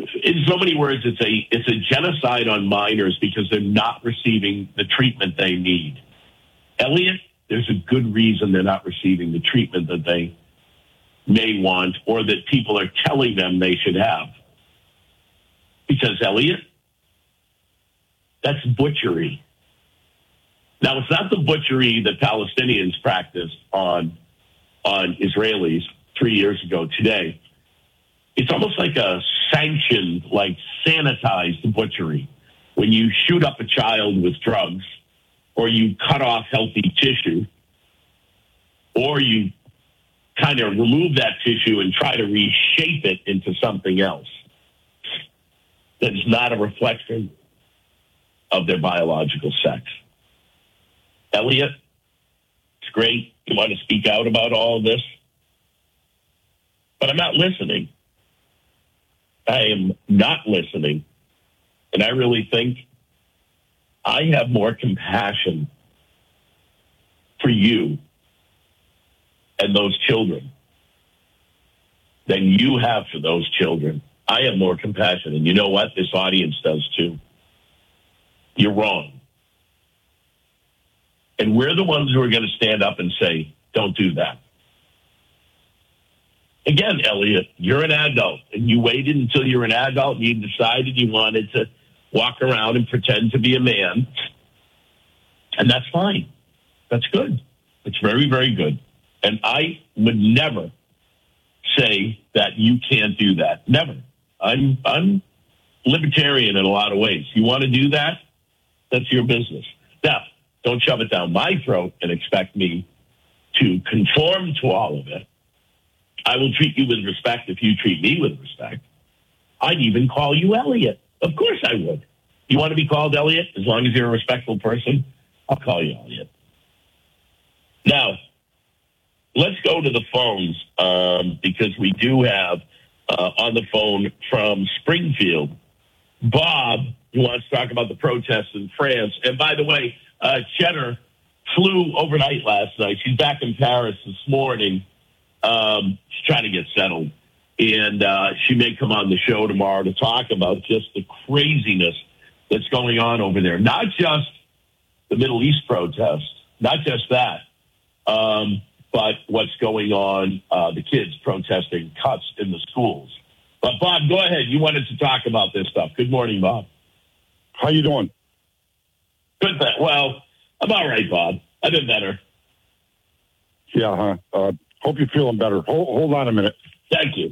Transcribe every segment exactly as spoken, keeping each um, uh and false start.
in so many words, it's a it's a genocide on minors because they're not receiving the treatment they need. Elliot, there's a good reason they're not receiving the treatment that they may want or that people are telling them they should have. Because, Elliot, that's butchery. Now, it's not the butchery that Palestinians practiced on, on Israelis three years ago today. It's almost like a sanctioned, like sanitized butchery. When you shoot up a child with drugs, or you cut off healthy tissue, or you kind of remove that tissue and try to reshape it into something else that is not a reflection of their biological sex. Elliot, it's great. You want to speak out about all of this? But I'm not listening. I am not listening. And I really think I have more compassion for you and those children than you have for those children. I have more compassion. And you know what? This audience does too. You're wrong. And we're the ones who are going to stand up and say, don't do that. Again, Elliot, you're an adult, and you waited until you're an adult and you decided you wanted to walk around and pretend to be a man. And that's fine. That's good. It's very, very good. And I would never say that you can't do that. Never. I'm I'm libertarian in a lot of ways. You want to do that? That's your business. Now, don't shove it down my throat and expect me to conform to all of it. I will treat you with respect if you treat me with respect. I'd even call you Elliot. Of course I would. You want to be called Elliot? As long as you're a respectful person, I'll call you Elliot. Now, let's go to the phones um, because we do have uh, on the phone from Springfield, Bob, who wants to talk about the protests in France. And by the way, uh, Cheddar flew overnight last night. She's back in Paris this morning. Um, she's trying to get settled. And uh, she may come on the show tomorrow to talk about just the craziness that's going on over there. Not just the Middle East protests, not just that, um, but what's going on, uh, the kids protesting cuts in the schools. But, Bob, go ahead. You wanted to talk about this stuff. Good morning, Bob. How you doing? Good. Well, I'm all right, Bob. I've been better. Yeah, huh? Uh, hope you're feeling better. Hold, hold on a minute. Thank you.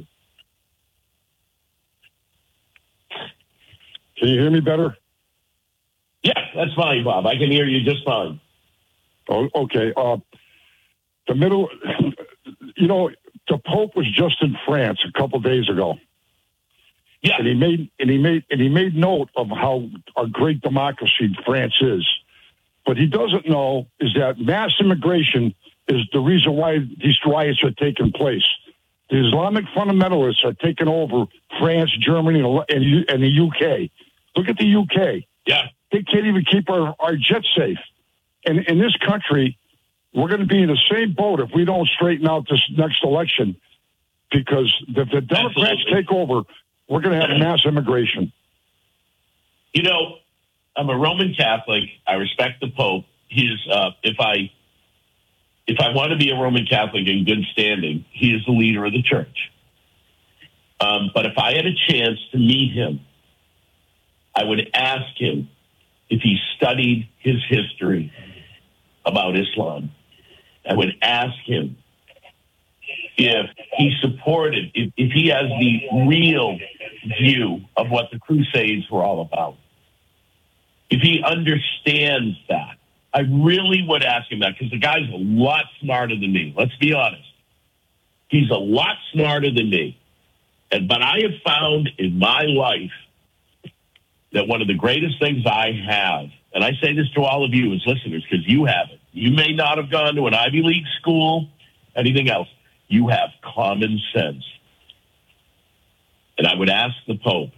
Can you hear me better? Yeah, that's fine, Bob. I can hear you just fine. Oh, okay. Uh, the middle, you know, the Pope was just in France a couple days ago. Yeah, and he made and he made and he made note of how a great democracy France is. What he doesn't know is that mass immigration is the reason why these riots are taking place. The Islamic fundamentalists are taking over France, Germany, and, and the U K. Look at the U K. Yeah. They can't even keep our, our jets safe. And in this country, we're going to be in the same boat if we don't straighten out this next election, because if the Democrats Absolutely. take over, we're going to have mass immigration. You know, I'm a Roman Catholic. I respect the Pope. He's, uh, if I, if I want to be a Roman Catholic in good standing, he is the leader of the church. Um, but if I had a chance to meet him, I would ask him if he studied his history about Islam. I would ask him if he supported, if, if he has the real view of what the Crusades were all about. If he understands that. I really would ask him that, because the guy's a lot smarter than me. Let's be honest. He's a lot smarter than me. And but I have found in my life that one of the greatest things I have, and I say this to all of you as listeners because you have it. You may not have gone to an Ivy League school, anything else. You have common sense. And I would ask the Pope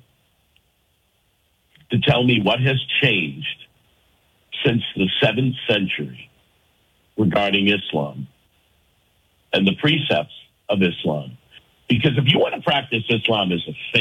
to tell me what has changed since the seventh century regarding Islam and the precepts of Islam. Because if you want to practice Islam as a faith,